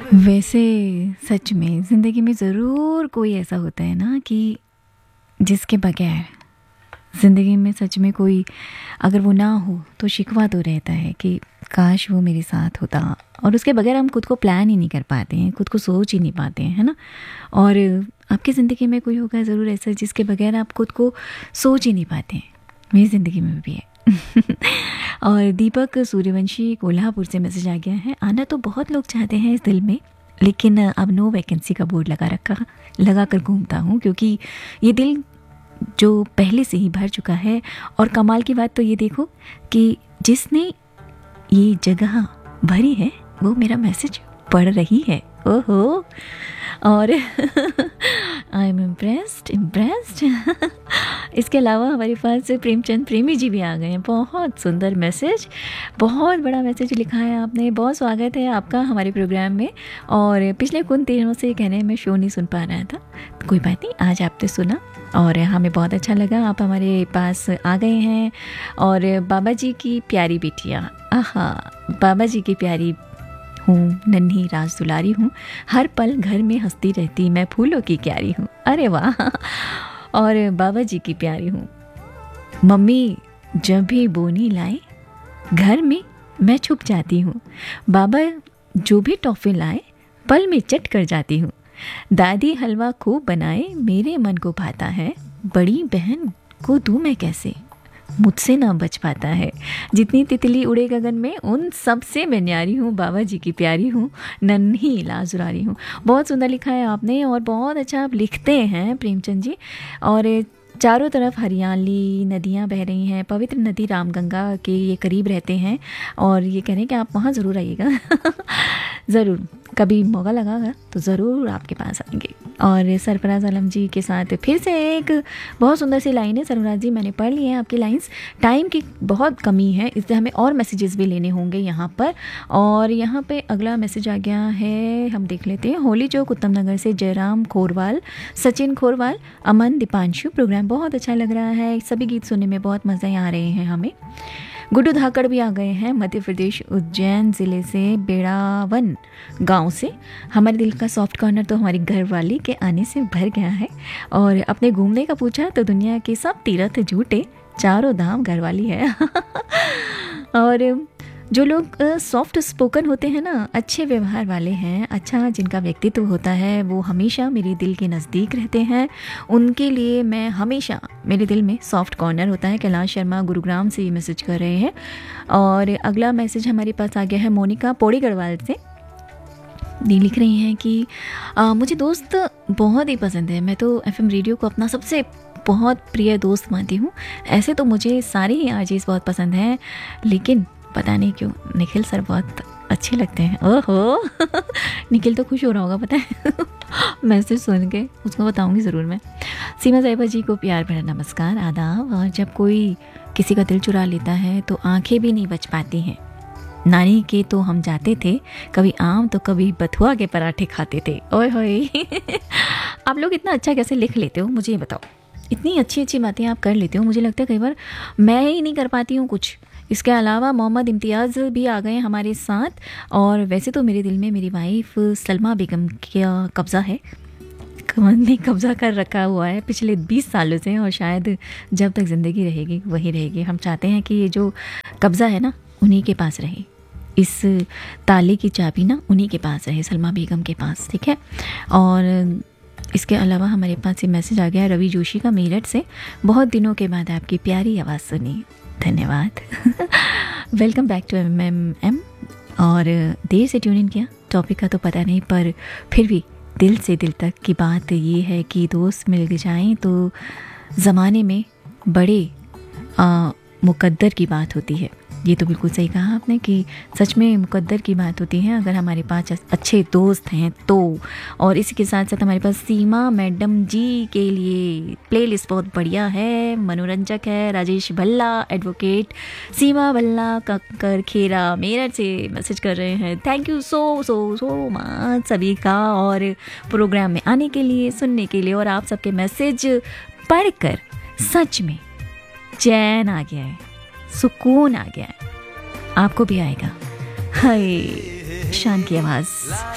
वैसे सच में ज़िंदगी में ज़रूर कोई ऐसा होता है ना कि जिसके बगैर ज़िंदगी में सच में कोई अगर वो ना हो तो शिकवा तो रहता है कि काश वो मेरे साथ होता। और उसके बगैर हम खुद को प्लान ही नहीं कर पाते हैं, खुद को सोच ही नहीं पाते हैं, है ना। और आपकी ज़िंदगी में कोई होगा ज़रूर ऐसा जिसके बगैर आप खुद को सोच ही नहीं पाते हैं। मेरी ज़िंदगी में भी है। और दीपक सूर्यवंशी कोल्हापुर से मैसेज आ गया है, आना तो बहुत लोग चाहते हैं इस दिल में, लेकिन अब नो वैकेंसी का बोर्ड लगा कर घूमता हूँ, क्योंकि ये दिल जो पहले से ही भर चुका है। और कमाल की बात तो ये देखो कि जिसने ये जगह भरी है वो मेरा मैसेज पढ़ रही है। ओहो, और आई एम इम्प्रेस्ड। इसके अलावा हमारे पास प्रेमचंद प्रेमी जी भी आ गए हैं। बहुत सुंदर मैसेज, बहुत बड़ा मैसेज लिखा है आपने। बहुत स्वागत है आपका हमारे प्रोग्राम में। और पिछले कुछ दिनों से कहने में शो नहीं सुन पा रहा था, कोई बात नहीं, आज आपने सुना और हमें बहुत अच्छा लगा। आप हमारे पास आ गए हैं। और बाबा जी की प्यारी बिटिया, आहा, बाबा जी की प्यारी हूँ, नन्ही राज दुलारी हूँ, हर पल घर में हंसती रहती मैं फूलों की क्यारी हूँ। अरे वाह। और बाबा जी की प्यारी हूँ, मम्मी जब भी बोनी लाए घर में मैं छुप जाती हूँ, बाबा जो भी टॉफ़ी लाए पल में चट कर जाती हूँ, दादी हलवा खूब बनाए मेरे मन को भाता है, बड़ी बहन को दूँ मैं कैसे, मुझसे ना बच पाता है, जितनी तितली उड़े गगन में उन सब से मैं न्यारी हूँ, बाबा जी की प्यारी हूँ, नन्ही लाजुरारी हूँ। बहुत सुंदर लिखा है आपने और बहुत अच्छा आप लिखते हैं प्रेमचंद जी। और चारों तरफ हरियाली, नदियाँ बह रही हैं, पवित्र नदी रामगंगा के ये करीब रहते हैं और ये कह रहे हैं कि आप वहाँ ज़रूर आइएगा। ज़रूर, कभी मौका लगागा तो ज़रूर आपके पास आएंगे। और सरफराज आलम जी के साथ फिर से एक बहुत सुंदर सी लाइन है। सरफराज जी, मैंने पढ़ ली है आपकी लाइंस, टाइम की बहुत कमी है इसलिए हमें और मैसेजेस भी लेने होंगे यहाँ पर। और यहाँ पे अगला मैसेज आ गया है, हम देख लेते हैं। होली चौक उत्तम नगर से जयराम खोरवाल, सचिन खोरवाल, अमन, दीपांशु, प्रोग्राम बहुत अच्छा लग रहा है, सभी गीत सुनने में बहुत मज़े आ रहे हैं हमें। गुड्डू धाकड़ भी आ गए हैं मध्य प्रदेश उज्जैन ज़िले से बेड़ावन गांव से। हमारे दिल का सॉफ्ट कॉर्नर तो हमारी घरवाली के आने से भर गया है। और अपने घूमने का पूछा तो दुनिया के सब तीर्थ झूठे, चारों धाम घरवाली है। और जो लोग सॉफ्ट स्पोकन होते हैं ना, अच्छे व्यवहार वाले हैं, अच्छा जिनका व्यक्तित्व होता है, वो हमेशा मेरे दिल के नज़दीक रहते हैं। उनके लिए मैं हमेशा, मेरे दिल में सॉफ्ट कॉर्नर होता है। कैलाश शर्मा गुरुग्राम से ये मैसेज कर रहे हैं। और अगला मैसेज हमारे पास आ गया है मोनिका पौड़ी गढ़वाल से। ये लिख रही हैं कि मुझे दोस्त बहुत ही पसंद है, मैं तो FM रेडियो को अपना सबसे बहुत प्रिय दोस्त मानती हूँ। ऐसे तो मुझे सारे ही आरजेस बहुत पसंद हैं, लेकिन पता नहीं क्यों निखिल सर बहुत अच्छे लगते हैं। ओहो। निखिल तो खुश हो रहा होगा पता है मैसेज सुन के, उसको बताऊंगी ज़रूर मैं। सीमा साहिबा जी को प्यार भरा नमस्कार, आदाब। और जब कोई किसी का दिल चुरा लेता है तो आंखें भी नहीं बच पाती हैं। नानी के तो हम जाते थे, कभी आम तो कभी बथुआ के पराठे खाते थे। ओए होए। आप लोग इतना अच्छा कैसे लिख लेते हो, मुझे ये बताओ। इतनी अच्छी अच्छी बातें आप कर लेते हो, मुझे लगता है कई बार मैं ही नहीं कर पाती हूँ कुछ। इसके अलावा मोहम्मद इम्तियाज़ भी आ गए हमारे साथ। और वैसे तो मेरे दिल में मेरी वाइफ सलमा बेगम का कब्ज़ा है, कमन ने कब्ज़ा कर रखा हुआ है पिछले 20 सालों से, और शायद जब तक ज़िंदगी रहेगी वही रहेगी। हम चाहते हैं कि ये जो कब्ज़ा है ना उन्हीं के पास रहे, इस ताले की चाबी ना उन्हीं के पास रहे, सलमा बेगम के पास, ठीक है। और इसके अलावा हमारे पास ये मैसेज आ गया रवि जोशी का मेरठ से। बहुत दिनों के बाद आपकी प्यारी आवाज़ सुनी, धन्यवाद। Welcome back to MMM। और देर से ट्यून इन किया, टॉपिक का तो पता नहीं, पर फिर भी दिल से दिल तक की बात ये है कि दोस्त मिल जाएं तो ज़माने में बड़े मुकद्दर की बात होती है। ये तो बिल्कुल सही कहा आपने कि सच में मुकद्दर की बात होती है अगर हमारे पास अच्छे दोस्त हैं तो। और इसी के साथ साथ हमारे पास सीमा मैडम जी के लिए प्लेलिस्ट बहुत बढ़िया है, मनोरंजक है। राजेश भल्ला, एडवोकेट सीमा भल्ला कक्कर खेरा मेरठ से मैसेज कर रहे हैं। Thank you so so so much सभी का, और प्रोग्राम में आने के लिए, सुनने के लिए। और आप सबके मैसेज पढ़कर सच में चैन आ गया है, सुकून आ गया है, आपको भी आएगा। हाय शान की आवाज़।